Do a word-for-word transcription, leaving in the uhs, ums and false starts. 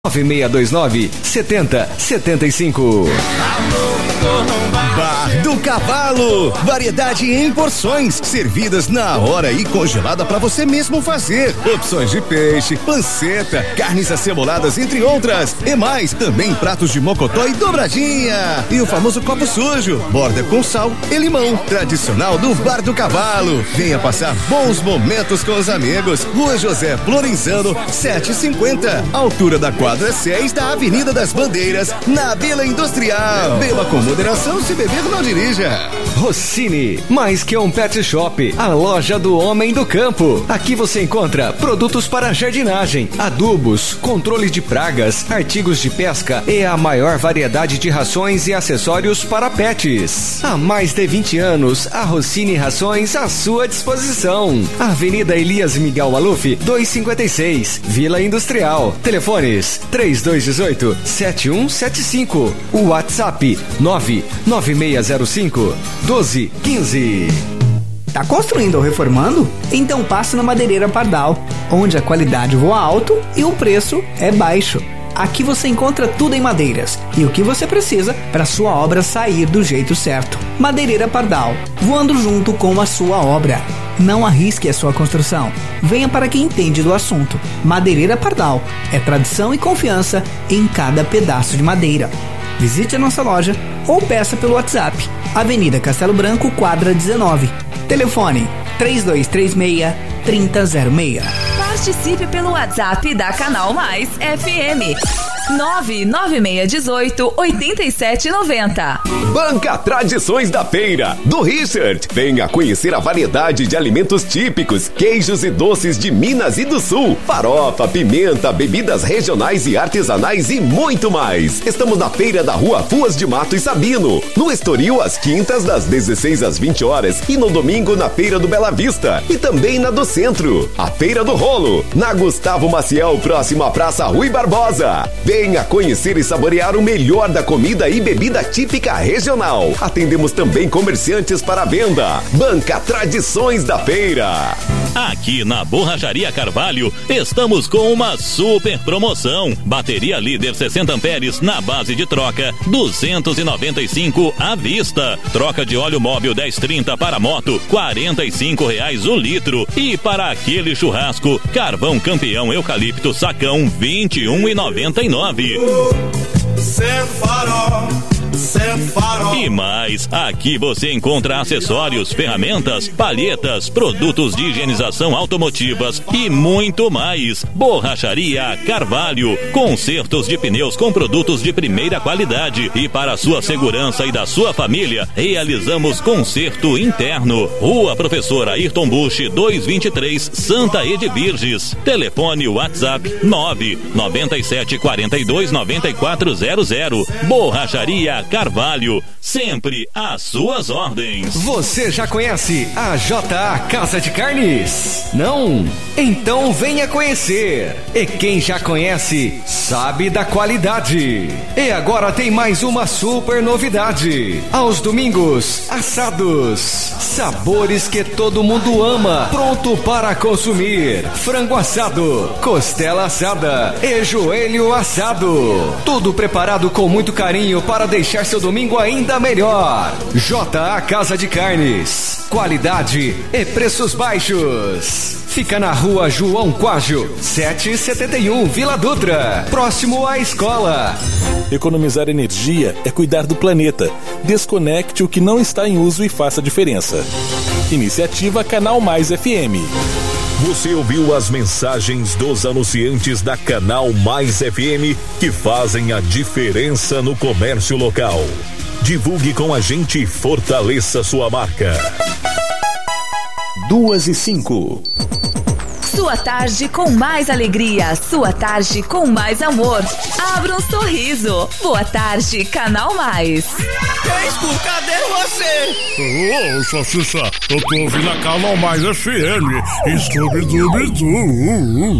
nove seis dois nove, sete zero sete cinco. Bar do Cavalo, variedade em porções, servidas na hora e congelada para você mesmo fazer. Opções de peixe, panceta, carnes aceboladas, entre outras. E mais, também pratos de mocotó e dobradinha. E o famoso copo sujo, borda com sal e limão, tradicional do Bar do Cavalo. Venha passar bons momentos com os amigos. Rua José Florenzano, setecentos e cinquenta, altura da quadra seis da Avenida das Bandeiras, na Vila Industrial. Beba com moderação, se beber não dirija. Rossini, mais que um pet shop, a loja do homem do campo. Aqui você encontra produtos para jardinagem, adubos, controle de pragas, artigos de pesca e a maior variedade de rações e acessórios para pets. Há mais de vinte anos, a Rossini Rações à sua disposição. Avenida Elias Miguel Maluf, duzentos e cinquenta e seis, Vila Industrial. Telefones três dois um oito, sete um sete cinco. O WhatsApp nove nove seis zero cinco, um dois um cinco. Tá construindo ou reformando? Então passe na Madeireira Pardal, onde a qualidade voa alto e o preço é baixo. Aqui você encontra tudo em madeiras e o que você precisa para sua obra sair do jeito certo. Madeireira Pardal, voando junto com a sua obra. Não arrisque a sua construção. Venha para quem entende do assunto. Madeireira Pardal é tradição e confiança em cada pedaço de madeira. Visite a nossa loja ou peça pelo WhatsApp. Avenida Castelo Branco, quadra dezenove. Telefone três dois três seis, três zero zero seis. Participe pelo WhatsApp da Canal Mais F M. nove nove seis um oito, oito sete nove zero. Banca Tradições da Feira, do Richard. Venha conhecer a variedade de alimentos típicos, queijos e doces de Minas e do Sul, farofa, pimenta, bebidas regionais e artesanais e muito mais. Estamos na feira da Rua Fuas de Mato e Sabino, no Estoril às quintas das dezesseis às vinte horas e no domingo na Feira do Bela Vista e também na do Centro. A Feira do Rolo, na Gustavo Maciel, próximo à Praça Rui Barbosa. Venha conhecer e saborear o melhor da comida e bebida típica regional. Atendemos também comerciantes para venda. Banca Tradições da Feira. Aqui na Borracharia Carvalho, estamos com uma super promoção. Bateria líder sessenta amperes na base de troca, duzentos e noventa e cinco à vista. Troca de óleo móvel dez trinta para moto, quarenta e cinco reais o litro. E para aquele churrasco, carvão campeão eucalipto sacão, vinte e um e noventa e nove. E mais, aqui você encontra acessórios, ferramentas, palhetas, produtos de higienização automotivas e muito mais. Borracharia Carvalho, consertos de pneus com produtos de primeira qualidade. E para a sua segurança e da sua família, realizamos conserto interno. Rua Professor Ayrton Busch, duzentos e vinte e três, Santa Edvirges. Telefone WhatsApp nove nove sete quatro dois nove quatro zero zero. Borracharia Carvalho, sempre às suas ordens. Você já conhece a J A Casa de Carnes? Não? Então venha conhecer. E quem já conhece, sabe da qualidade. E agora tem mais uma super novidade. Aos domingos, assados. Sabores que todo mundo ama. Pronto para consumir. Frango assado, costela assada e joelho assado. Tudo preparado com muito carinho para deixar seu domingo ainda melhor. J A Casa de Carnes. Qualidade e preços baixos. Fica na Rua João Quágio, setecentos e setenta e um, Vila Dutra, próximo à escola. Economizar energia é cuidar do planeta. Desconecte o que não está em uso e faça diferença. Iniciativa Canal Mais F M. Você ouviu as mensagens dos anunciantes da Canal Mais F M que fazem a diferença no comércio local. Divulgue com a gente e fortaleça sua marca. Duas e cinco. Sua tarde com mais alegria, sua tarde com mais amor. Abra um sorriso. Boa tarde, Canal Mais. Pesco, cadê você? Ô, oh, Salsicha, eu tô ouvindo a Canal Mais F M. Scooby-Dooby-Doo.